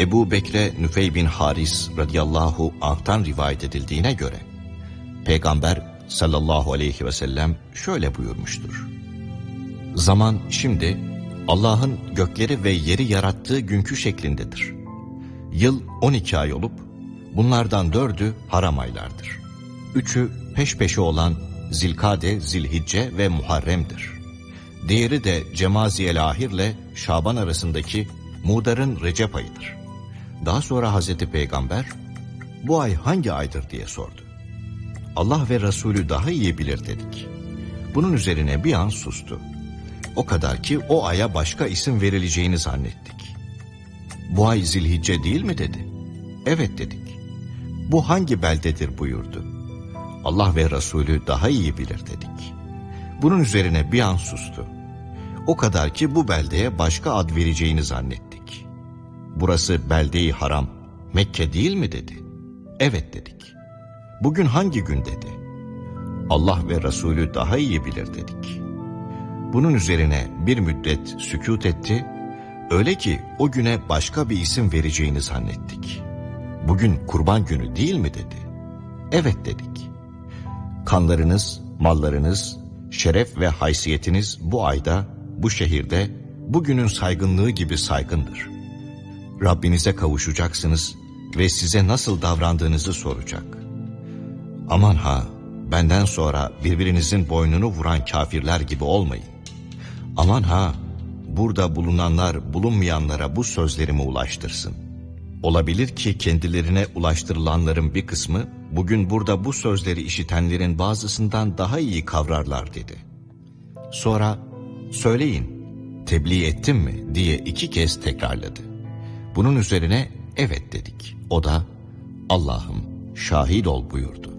Ebu Bekre Nüfey bin Haris radıyallahu anh'tan rivayet edildiğine göre, Peygamber sallallahu aleyhi ve sellem şöyle buyurmuştur: Zaman şimdi Allah'ın gökleri ve yeri yarattığı günkü şeklindedir. Yıl 12 ay olup bunlardan 4'ü haram aylardır. 3'ü peş peşe olan Zilkade, Zilhicce ve Muharrem'dir. Diğeri de Cemaziyel-Ahir ile Şaban arasındaki Mudar'ın Recep ayıdır. Daha sonra Hazreti Peygamber, bu ay hangi aydır diye sordu. Allah ve Resulü daha iyi bilir dedik. Bunun üzerine bir an sustu. O kadar ki o aya başka isim verileceğini zannettik. Bu ay Zilhicce değil mi dedi. Evet dedik. Bu hangi beldedir buyurdu. Allah ve Resulü daha iyi bilir dedik. Bunun üzerine bir an sustu. O kadar ki bu beldeye başka ad vereceğini zannettik. Burası belde-i haram, Mekke değil mi dedi. Evet dedik. Bugün hangi gün dedi. Allah ve Resulü daha iyi bilir dedik. Bunun üzerine bir müddet sükût etti, öyle ki o güne başka bir isim vereceğini zannettik. Bugün kurban günü değil mi dedi. Evet dedik. Kanlarınız, mallarınız, şeref ve haysiyetiniz bu ayda, bu şehirde, bugünün saygınlığı gibi saygındır. Rabbinize kavuşacaksınız ve size nasıl davrandığınızı soracak. Aman ha, benden sonra birbirinizin boynunu vuran kafirler gibi olmayın. Aman ha, burada bulunanlar bulunmayanlara bu sözlerimi ulaştırsın. Olabilir ki kendilerine ulaştırılanların bir kısmı, bugün burada bu sözleri işitenlerin bazısından daha iyi kavrarlar dedi. Sonra, söyleyin, tebliğ ettim mi diye 2 kez tekrarladı. Bunun üzerine evet dedik. O da, Allah'ım şahit ol buyurdu.